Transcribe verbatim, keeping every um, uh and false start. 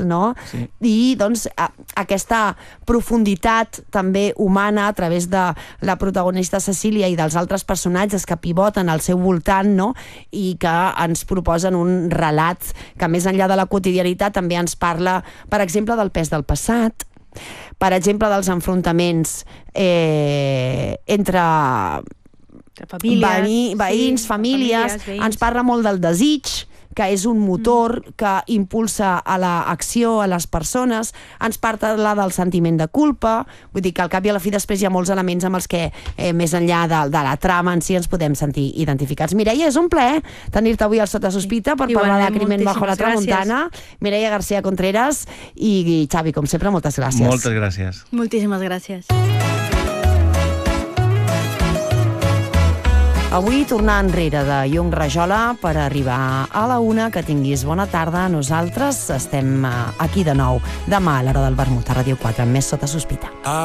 no? Sí. I doncs aquesta profunditat també humana a través de la protagonista Cecília i dels altres personatges que pivoten al seu voltant, no? I que ens proposen un relat que més enllà de la quotidianitat també ens parla, per exemple, del pes del passat, per exemple, dels enfrontaments eh, entre famílies, veïns, sí, famílies, famílies, veïns. Ens parla molt del desig, que és un motor mm. que impulsa a l'acció a les persones, ens parla del sentiment de culpa, vull dir que al cap i a la fi després hi ha molts elements amb els que eh, més enllà de, de la trama en si ens podem sentir identificats. Mireia, és un plaer tenir-te avui al Sota Sospita per parlar de Crimen bajo la Tramuntana. Mireia García Contreras i, i Xavi, com sempre, moltes gràcies. Moltes gràcies. Moltíssimes gràcies. Avui tornar enrere de Yung Rajola per arribar a la una. Que tinguis bona tarda. Nosaltres estem aquí de nou demà a l'hora del vermut a Ràdio quatre amb més Sota Sospita.